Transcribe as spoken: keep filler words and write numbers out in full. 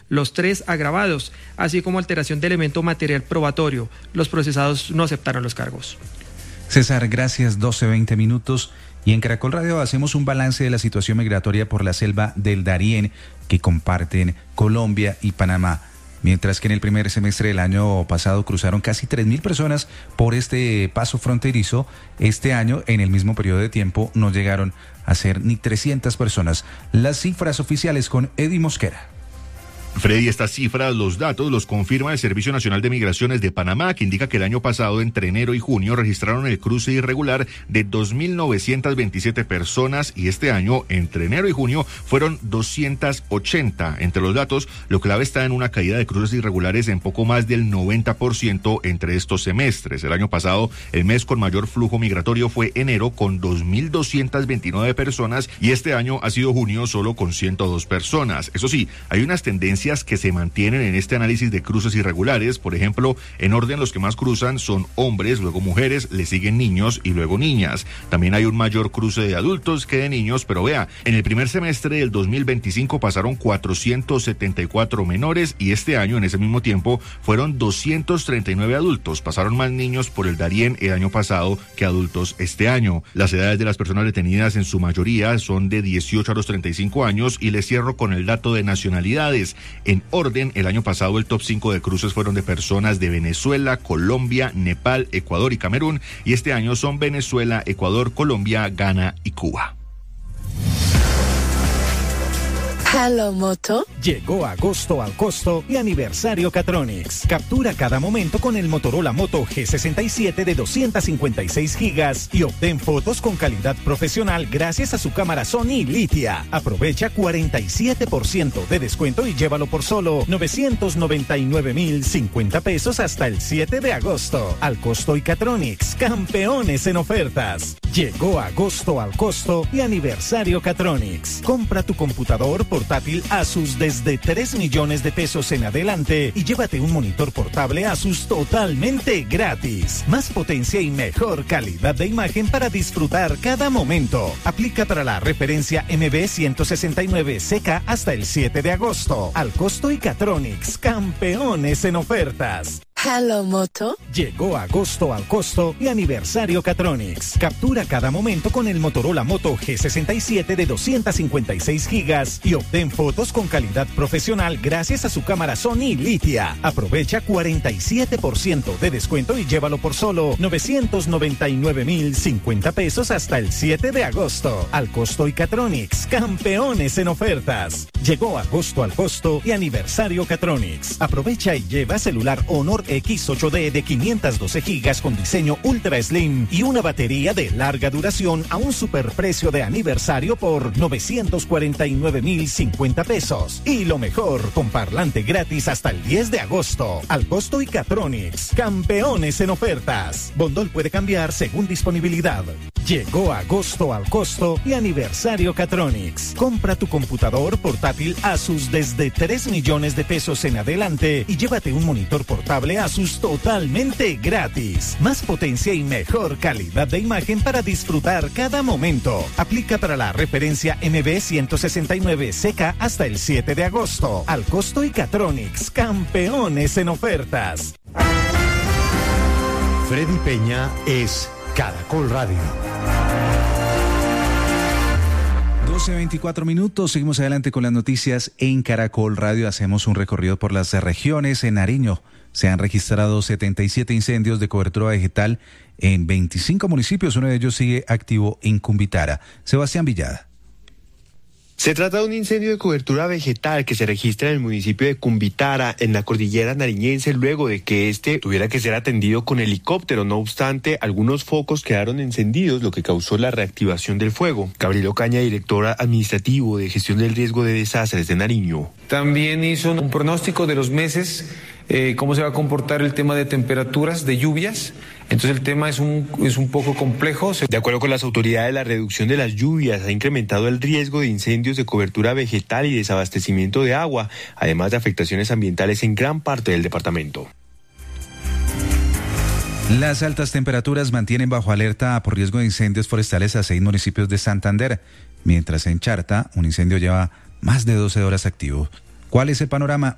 los tres agravados, así como alteración de elemento material probatorio. Los procesados no aceptaron los cargos. César, gracias. doce veinte minutos. Y en Caracol Radio hacemos un balance de la situación migratoria por la selva del Darién que comparten Colombia y Panamá. Mientras que en el primer semestre del año pasado cruzaron casi tres mil personas por este paso fronterizo, este año, en el mismo periodo de tiempo, no llegaron a ser ni trescientas personas. Las cifras oficiales con Eddie Mosquera. Freddy, estas cifras, los datos, los confirma el Servicio Nacional de Migraciones de Panamá, que indica que el año pasado, entre enero y junio, registraron el cruce irregular de dos mil novecientas veintisiete personas y este año, entre enero y junio, fueron doscientas ochenta. Entre los datos, lo clave está en una caída de cruces irregulares en poco más del noventa por ciento entre estos semestres. El año pasado, el mes con mayor flujo migratorio fue enero, con dos mil doscientas veintinueve personas, y este año ha sido junio solo con ciento dos personas. Eso sí, hay unas tendencias que se mantienen en este análisis de cruces irregulares. Por ejemplo, en orden los que más cruzan son hombres, luego mujeres, le siguen niños y luego niñas. También hay un mayor cruce de adultos que de niños, pero vea, en el primer semestre del dos mil veinticinco pasaron cuatrocientos setenta y cuatro menores y este año, en ese mismo tiempo, fueron doscientos treinta y nueve adultos. Pasaron más niños por el Darién el año pasado que adultos este año. Las edades de las personas detenidas en su mayoría son de dieciocho a los treinta y cinco años y les cierro con el dato de nacionalidades. En orden, el año pasado el top cinco de cruces fueron de personas de Venezuela, Colombia, Nepal, Ecuador y Camerún, y este año son Venezuela, Ecuador, Colombia, Ghana y Cuba. Hello Moto. Llegó agosto al costo y aniversario Catronics. Captura cada momento con el Motorola Moto G sesenta y siete de doscientos cincuenta y seis gigas y obtén fotos con calidad profesional gracias a su cámara Sony Litia. Aprovecha cuarenta y siete por ciento de descuento y llévalo por solo novecientos noventa y nueve mil cincuenta pesos hasta el siete de agosto. Al costo y Catronics, campeones en ofertas. Llegó agosto al costo y aniversario Catronics. Compra tu computador por portátil Asus desde tres millones de pesos en adelante y llévate un monitor portable Asus totalmente gratis. Más potencia y mejor calidad de imagen para disfrutar cada momento. Aplica para la referencia M B ciento sesenta y nueve C K hasta el siete de agosto. Al costo y Catronics, campeones en ofertas. Hello Moto. Llegó agosto al costo y aniversario Catronics. Captura cada momento con el Motorola Moto G sesenta y siete de doscientos cincuenta y seis gigas y obtén fotos con calidad profesional gracias a su cámara Sony Litia. Aprovecha cuarenta y siete por ciento de descuento y llévalo por solo novecientos noventa y nueve mil cincuenta pesos hasta el siete de agosto. Al costo y Catronics, campeones en ofertas. Llegó agosto al costo y aniversario Catronics. Aprovecha y lleva celular Honor X ocho D de quinientos doce gigas con diseño Ultra Slim y una batería de larga duración a un superprecio de aniversario por novecientos cuarenta y nueve mil cincuenta pesos. Y lo mejor, con parlante gratis hasta el diez de agosto. Al costo y Catronics, campeones en ofertas. Bondol puede cambiar según disponibilidad. Llegó agosto al costo y aniversario Catronics. Compra tu computador portátil Asus desde tres millones de pesos en adelante y llévate un monitor portable Asus totalmente gratis. Más potencia y mejor calidad de imagen para disfrutar cada momento. Aplica para la referencia M B ciento sesenta y nueve C K hasta el siete de agosto. Al costo y Catronics, campeones en ofertas. Freddy Peña es Caracol Radio. doce veinticuatro minutos, seguimos adelante con las noticias en Caracol Radio. Hacemos un recorrido por las regiones. En Nariño se han registrado setenta y siete incendios de cobertura vegetal en veinticinco municipios. Uno de ellos sigue activo en Cumbitara. Sebastián Villada. Se trata de un incendio de cobertura vegetal que se registra en el municipio de Cumbitara, en la cordillera nariñense, luego de que este tuviera que ser atendido con helicóptero. No obstante, algunos focos quedaron encendidos, lo que causó la reactivación del fuego. Gabriel Ocaña, directora administrativo de gestión del riesgo de desastres de Nariño. También hizo un pronóstico de los meses, eh, cómo se va a comportar el tema de temperaturas, de lluvias. Entonces el tema es un, es un poco complejo. De acuerdo con las autoridades, la reducción de las lluvias ha incrementado el riesgo de incendios de cobertura vegetal y desabastecimiento de agua, además de afectaciones ambientales en gran parte del departamento. Las altas temperaturas mantienen bajo alerta por riesgo de incendios forestales a seis municipios de Santander, mientras en Charta un incendio lleva más de doce horas activo. ¿Cuál es el panorama?